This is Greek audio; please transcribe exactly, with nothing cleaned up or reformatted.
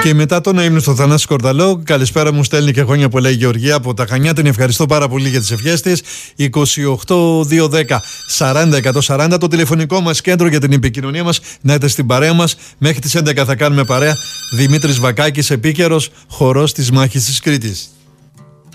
Και μετά τον ύμνο στο Θανάση Κορδαλό, καλησπέρα μου στέλνει και χρόνια πολλά η Γεωργία από τα Χανιά. Την ευχαριστώ πάρα πολύ για τις ευχές της. είκοσι οκτώ δύο δέκα σαράντα εκατόν σαράντα το τηλεφωνικό μας κέντρο για την επικοινωνία μας. Να είστε στην παρέα μας. Μέχρι τις έντεκα θα κάνουμε παρέα. Δημήτρης Βακάκης, επίκαιρος χορός της μάχης της Κρήτης.